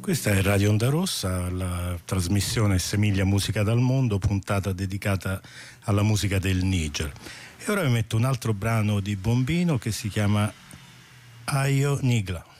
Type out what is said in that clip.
Questa è Radio Onda Rossa, la trasmissione Semiglia Musica dal Mondo, puntata dedicata alla musica del Niger. E ora vi metto un altro brano di Bombino che si chiama Ayo Nigla.